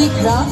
die Kraft,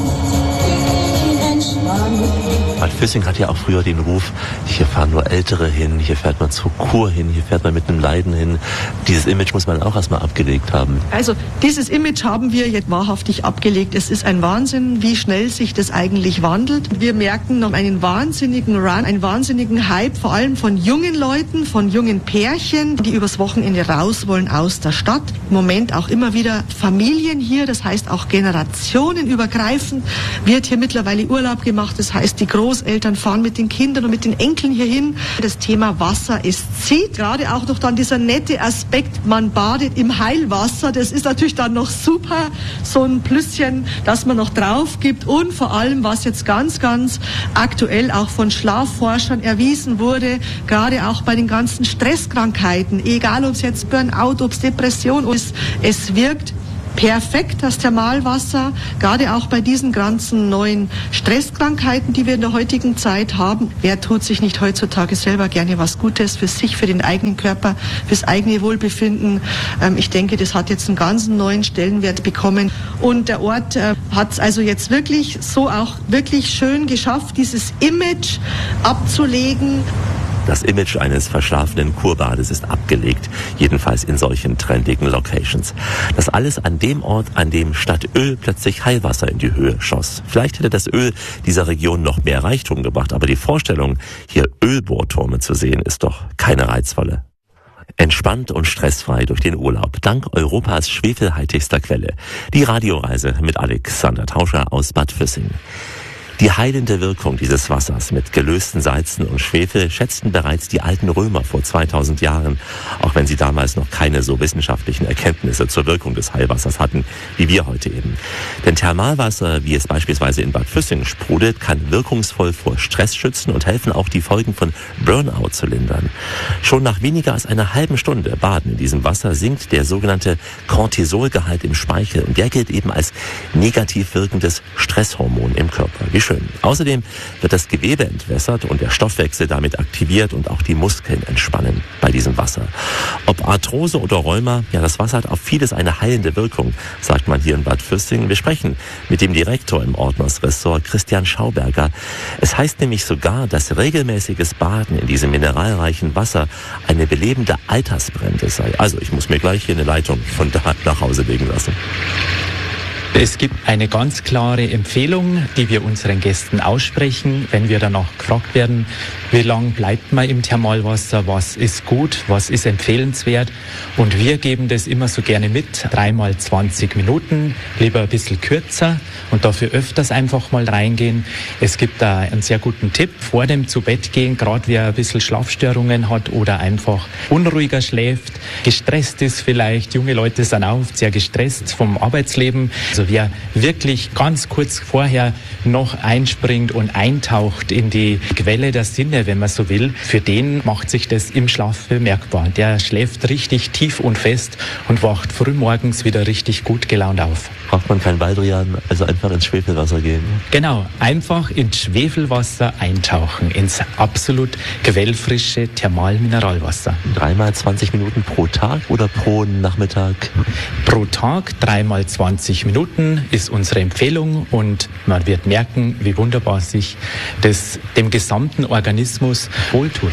die Entspannung. Bad Füssing hat ja auch früher den Ruf, hier fahren nur Ältere hin, hier fährt man zur Kur hin, hier fährt man mit einem Leiden hin. Dieses Image muss man auch erstmal abgelegt haben. Also dieses Image haben wir jetzt wahrhaftig abgelegt. Es ist ein Wahnsinn, wie schnell sich das eigentlich wandelt. Wir merken noch einen wahnsinnigen Run, einen wahnsinnigen Hype, vor allem von jungen Leuten, von jungen Pärchen, die übers Wochenende raus wollen aus der Stadt. Im Moment auch immer wieder Familien hier, das heißt auch generationenübergreifend wird hier mittlerweile Urlaub gemacht. Das heißt, die Großeltern fahren mit den Kindern und mit den Enkeln hierhin. Das Thema Wasser, es zieht. Gerade auch noch dann dieser nette Aspekt, man badet im Heilwasser. Das ist natürlich dann noch super, so ein Plüsschen, das man noch drauf gibt. Und vor allem, was jetzt ganz, ganz aktuell auch von Schlafforschern erwiesen wurde, gerade auch bei den ganzen Stresskrankheiten, egal ob es jetzt Burnout, ob es Depression ist, es wirkt perfekt, das Thermalwasser, gerade auch bei diesen ganzen neuen Stresskrankheiten, die wir in der heutigen Zeit haben. Wer tut sich nicht heutzutage selber gerne was Gutes für sich, für den eigenen Körper, fürs eigene Wohlbefinden? Ich denke, das hat jetzt einen ganz neuen Stellenwert bekommen. Und der Ort hat es also jetzt wirklich so auch wirklich schön geschafft, dieses Image abzulegen. Das Image eines verschlafenen Kurbades ist abgelegt, jedenfalls in solchen trendigen Locations. Das alles an dem Ort, an dem statt Öl plötzlich Heilwasser in die Höhe schoss. Vielleicht hätte das Öl dieser Region noch mehr Reichtum gebracht, aber die Vorstellung, hier Ölbohrturme zu sehen, ist doch keine reizvolle. Entspannt und stressfrei durch den Urlaub, dank Europas schwefelhaltigster Quelle. Die Radioreise mit Alexander Tauscher aus Bad Füssing. Die heilende Wirkung dieses Wassers mit gelösten Salzen und Schwefel schätzten bereits die alten Römer vor 2000 Jahren, auch wenn sie damals noch keine so wissenschaftlichen Erkenntnisse zur Wirkung des Heilwassers hatten, wie wir heute eben. Denn Thermalwasser, wie es beispielsweise in Bad Füssing sprudelt, kann wirkungsvoll vor Stress schützen und helfen auch die Folgen von Burnout zu lindern. Schon nach weniger als einer halben Stunde Baden in diesem Wasser sinkt der sogenannte Cortisolgehalt im Speichel und der gilt eben als negativ wirkendes Stresshormon im Körper. Wie schön. Außerdem wird das Gewebe entwässert und der Stoffwechsel damit aktiviert und auch die Muskeln entspannen bei diesem Wasser. Ob Arthrose oder Rheuma, ja, das Wasser hat auf vieles eine heilende Wirkung, sagt man hier in Bad Füssing. Wir sprechen mit dem Direktor im Ordnersressort, Christian Schauberger. Es heißt nämlich sogar, dass regelmäßiges Baden in diesem mineralreichen Wasser eine belebende Altersbremse sei. Also ich muss mir gleich hier eine Leitung von da nach Hause legen lassen. Es gibt eine ganz klare Empfehlung, die wir unseren Gästen aussprechen, wenn wir danach gefragt werden, wie lang bleibt man im Thermalwasser, was ist gut, was ist empfehlenswert. Und wir geben das immer so gerne mit, 3x 20 Minuten, lieber ein bisschen kürzer und dafür öfters einfach mal reingehen. Es gibt da einen sehr guten Tipp, vor dem Zubettgehen, gerade wer ein bisschen Schlafstörungen hat oder einfach unruhiger schläft, gestresst ist vielleicht, junge Leute sind auch sehr gestresst vom Arbeitsleben. Also wer wirklich ganz kurz vorher noch einspringt und eintaucht in die Quelle der Sinne, wenn man so will, für den macht sich das im Schlaf bemerkbar. Der schläft richtig tief und fest und wacht frühmorgens wieder richtig gut gelaunt auf. Braucht man kein Baldrian, also einfach ins Schwefelwasser gehen? Genau, einfach ins Schwefelwasser eintauchen, ins absolut quellfrische Thermalmineralwasser. 3x 20 Minuten pro Tag oder pro Nachmittag? Pro Tag 3x 20 Minuten ist unsere Empfehlung und man wird merken, wie wunderbar sich das dem gesamten Organismus wohltut.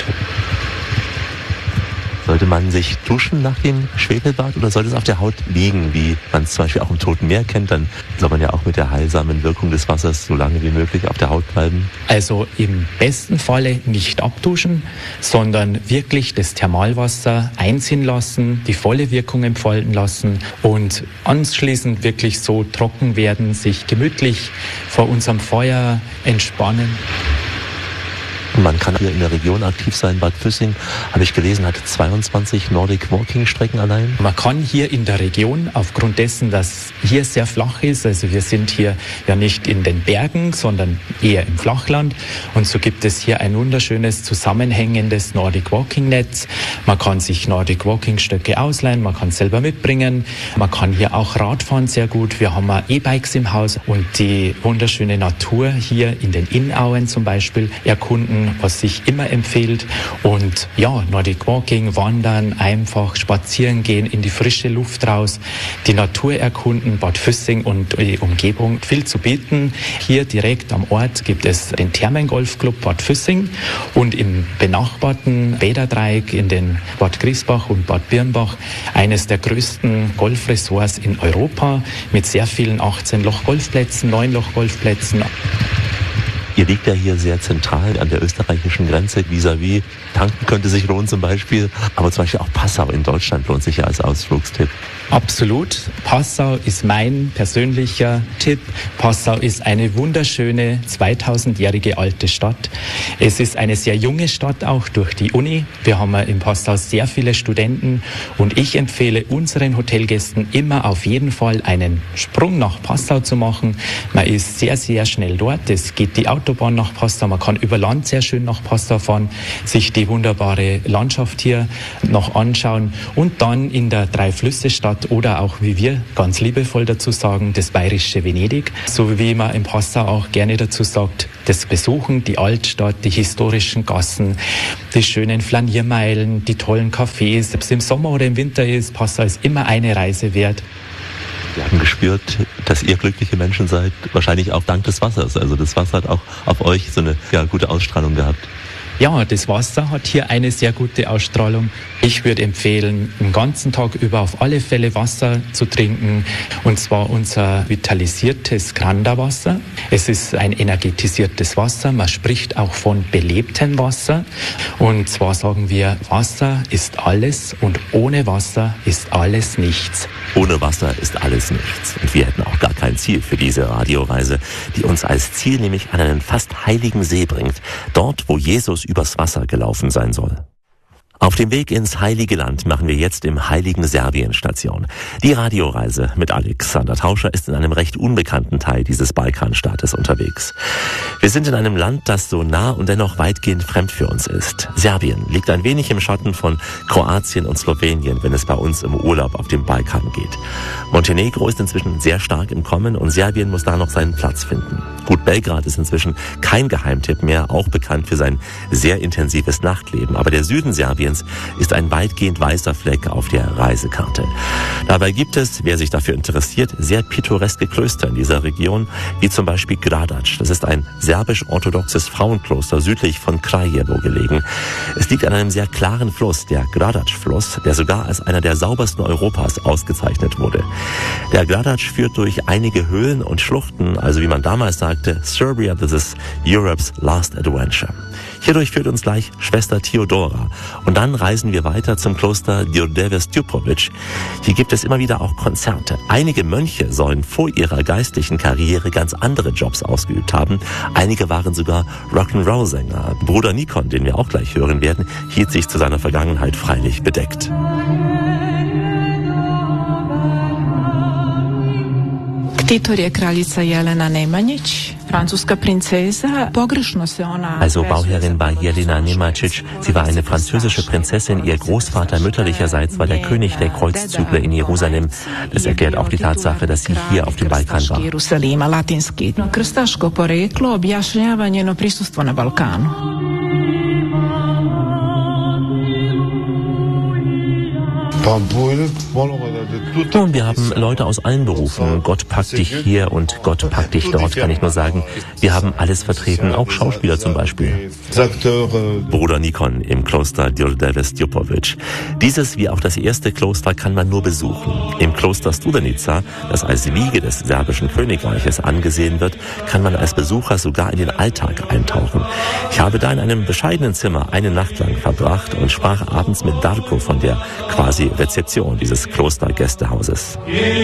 Sollte man sich duschen nach dem Schwefelbad oder sollte es auf der Haut liegen, wie man es zum Beispiel auch im Toten Meer kennt? Dann soll man ja auch mit der heilsamen Wirkung des Wassers so lange wie möglich auf der Haut bleiben. Also im besten Falle nicht abduschen, sondern wirklich das Thermalwasser einziehen lassen, die volle Wirkung entfalten lassen und anschließend wirklich so trocken werden, sich gemütlich vor unserem Feuer entspannen. Man kann hier in der Region aktiv sein. Bad Füssing, habe ich gelesen, hat 22 Nordic Walking Strecken allein. Man kann hier in der Region, aufgrund dessen, dass hier sehr flach ist, also wir sind hier ja nicht in den Bergen, sondern eher im Flachland. Und so gibt es hier ein wunderschönes, zusammenhängendes Nordic Walking Netz. Man kann sich Nordic Walking Stöcke ausleihen, man kann es selber mitbringen. Man kann hier auch Radfahren sehr gut. Wir haben auch E-Bikes im Haus und die wunderschöne Natur hier in den Innauen zum Beispiel erkunden. was sich immer empfiehlt. Und ja, Nordic Walking, Wandern, einfach spazieren gehen, in die frische Luft raus, die Natur erkunden, Bad Füssing und die Umgebung viel zu bieten. Hier direkt am Ort gibt es den Thermengolfclub Bad Füssing und im benachbarten Bäderdreieck in den Bad Griesbach und Bad Birnbach eines der größten Golfresorts in Europa mit sehr vielen 18-Loch-Golfplätzen, 9-Loch-Golfplätzen. Ihr liegt ja hier sehr zentral an der österreichischen Grenze, vis-à-vis. Tanken könnte sich lohnen zum Beispiel, aber zum Beispiel auch Passau in Deutschland lohnt sich ja als Ausflugstipp. Absolut. Passau ist mein persönlicher Tipp. Passau ist eine wunderschöne 2000-jährige alte Stadt. Es ist eine sehr junge Stadt auch durch die Uni. Wir haben in Passau sehr viele Studenten und ich empfehle unseren Hotelgästen immer auf jeden Fall einen Sprung nach Passau zu machen. Man ist sehr, sehr schnell dort. Es geht die Autobahn nach Passau. Man kann über Land sehr schön nach Passau fahren, sich die wunderbare Landschaft hier noch anschauen und dann in der Drei-Flüsse-Stadt oder auch, wie wir ganz liebevoll dazu sagen, das bayerische Venedig, so wie man in Passau auch gerne dazu sagt, das Besuchen, die Altstadt, die historischen Gassen, die schönen Flaniermeilen, die tollen Cafés. Ob es im Sommer oder im Winter ist, Passau ist immer eine Reise wert. Wir haben gespürt, dass ihr glückliche Menschen seid, wahrscheinlich auch dank des Wassers. Also das Wasser hat auch auf euch so eine gute Ausstrahlung gehabt. Ja, das Wasser hat hier eine sehr gute Ausstrahlung. Ich würde empfehlen, den ganzen Tag über auf alle Fälle Wasser zu trinken. Und zwar unser vitalisiertes Granderwasser. Es ist ein energetisiertes Wasser. Man spricht auch von belebtem Wasser. Und zwar sagen wir, Wasser ist alles und ohne Wasser ist alles nichts. Ohne Wasser ist alles nichts. Und wir hätten auch gar kein Ziel für diese Radioreise, die uns als Ziel nämlich an einen fast heiligen See bringt. Dort, wo Jesus übers Wasser gelaufen sein soll. Auf dem Weg ins Heilige Land machen wir jetzt im heiligen Serbien Station. Die Radioreise mit Alexander Tauscher ist in einem recht unbekannten Teil dieses Balkanstaates unterwegs. Wir sind in einem Land, das so nah und dennoch weitgehend fremd für uns ist. Serbien liegt ein wenig im Schatten von Kroatien und Slowenien, wenn es bei uns im Urlaub auf dem Balkan geht. Montenegro ist inzwischen sehr stark im Kommen und Serbien muss da noch seinen Platz finden. Gut, Belgrad ist inzwischen kein Geheimtipp mehr, auch bekannt für sein sehr intensives Nachtleben. Aber der Süden Serbiens ist ein weitgehend weißer Fleck auf der Reisekarte. Dabei gibt es, wer sich dafür interessiert, sehr pittoreske Klöster in dieser Region, wie zum Beispiel Gradac. Das ist ein serbisch-orthodoxes Frauenkloster südlich von Kraljevo gelegen. Es liegt an einem sehr klaren Fluss, der Gradac-Fluss, der sogar als einer der saubersten Europas ausgezeichnet wurde. Der Gradac führt durch einige Höhlen und Schluchten, also wie man damals sagte, Serbia, this is Europe's last adventure. Hierdurch führt uns gleich Schwester Theodora. Und dann reisen wir weiter zum Kloster Đurđeva Stuporović. Hier gibt es immer wieder auch Konzerte. Einige Mönche sollen vor ihrer geistlichen Karriere ganz andere Jobs ausgeübt haben. Einige waren sogar Rock'n'Roll-Sänger. Bruder Nikon, den wir auch gleich hören werden, hielt sich zu seiner Vergangenheit freilich bedeckt. Also Bauherrin war Jelena Nemačić. Sie war eine französische Prinzessin. Ihr Großvater mütterlicherseits war der König der Kreuzzügler in Jerusalem. Das erklärt auch die Tatsache, dass sie hier auf dem Balkan war. Nun, wir haben Leute aus allen Berufen. Gott packt dich hier und Gott packt dich dort, kann ich nur sagen. Wir haben alles vertreten, auch Schauspieler zum Beispiel. Bruder Nikon im Kloster Đurđeva Stuporović. Dieses, wie auch das erste Kloster, kann man nur besuchen. Im Kloster Studenica, das als Wiege des serbischen Königreiches angesehen wird, kann man als Besucher sogar in den Alltag eintauchen. Ich habe da in einem bescheidenen Zimmer eine Nacht lang verbracht und sprach abends mit Darko von der quasi Rezeption dieses Klostergästehauses.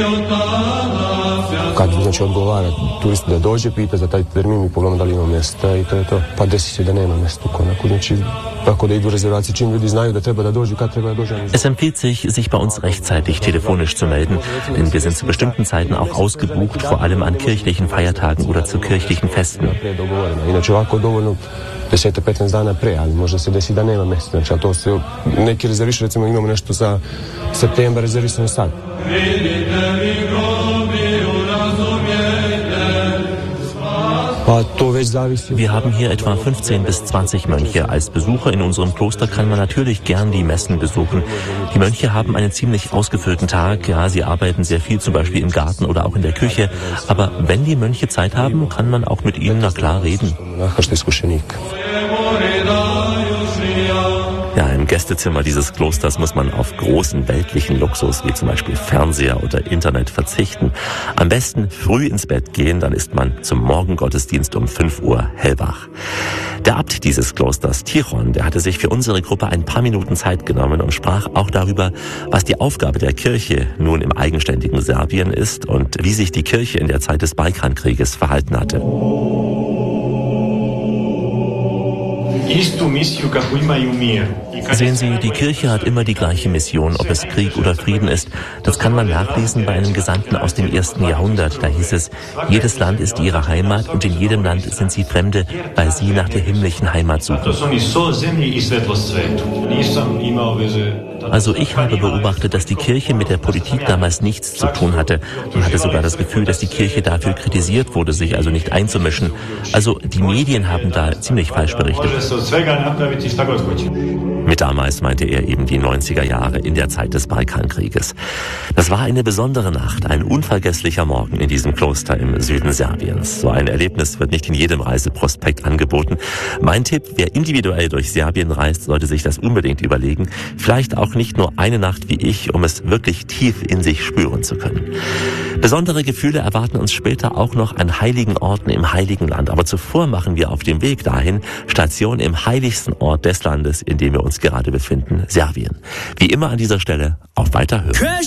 Kad znači odgovara turist da dođe, pita za taj termin, mi pogledamo da li ima mjesta i to je to. Pa desi se da nema mjesta u konaku. Znači, tako da idu rezervacije, čim ljudi znaju da treba da dođu, kad treba da dođu. Es empfiehlt sich bei uns rechtzeitig telefonisch zu melden, denn wir sind zu bestimmten Zeiten auch ausgebucht, vor allem an kirchlichen Feiertagen oder zu kirchlichen Festen. Inače ovako dovoljno 10-15 dana pre, ali možda se desi da nema mjesta. Znači, a to se neki rezervišu, recimo imamo nešto za septembar rezervisano sad. Wir haben hier etwa 15 bis 20 Mönche. Als Besucher in unserem Kloster kann man natürlich gern die Messen besuchen. Die Mönche haben einen ziemlich ausgefüllten Tag. Ja, sie arbeiten sehr viel, zum Beispiel im Garten oder auch in der Küche. Aber wenn die Mönche Zeit haben, kann man auch mit ihnen, na klar, reden. Ja, im Gästezimmer dieses Klosters muss man auf großen weltlichen Luxus wie zum Beispiel Fernseher oder Internet verzichten. Am besten früh ins Bett gehen, dann ist man zum Morgengottesdienst um 5 Uhr hellwach. Der Abt dieses Klosters, Tichon, der hatte sich für unsere Gruppe ein paar Minuten Zeit genommen und sprach auch darüber, was die Aufgabe der Kirche nun im eigenständigen Serbien ist und wie sich die Kirche in der Zeit des Balkankrieges verhalten hatte. Sehen Sie, die Kirche hat immer die gleiche Mission, ob es Krieg oder Frieden ist. Das kann man nachlesen bei einem Gesandten aus dem 1. Jahrhundert. Da hieß es, jedes Land ist ihre Heimat und in jedem Land sind sie Fremde, weil sie nach der himmlischen Heimat suchen. Also ich habe beobachtet, dass die Kirche mit der Politik damals nichts zu tun hatte. Man hatte sogar das Gefühl, dass die Kirche dafür kritisiert wurde, sich also nicht einzumischen. Also die Medien haben da ziemlich falsch berichtet. Mit damals meinte er eben die 90er Jahre in der Zeit des Balkankrieges. Das war eine besondere Nacht, ein unvergesslicher Morgen in diesem Kloster im Süden Serbiens. So ein Erlebnis wird nicht in jedem Reiseprospekt angeboten. Mein Tipp, wer individuell durch Serbien reist, sollte sich das unbedingt überlegen. Vielleicht auch nicht nur eine Nacht wie ich, um es wirklich tief in sich spüren zu können. Besondere Gefühle erwarten uns später auch noch an heiligen Orten im Heiligen Land. Aber zuvor machen wir auf dem Weg dahin Station im heiligsten Ort des Landes, in dem wir uns gerade befinden, Serbien. Wie immer an dieser Stelle auf Weiterhören.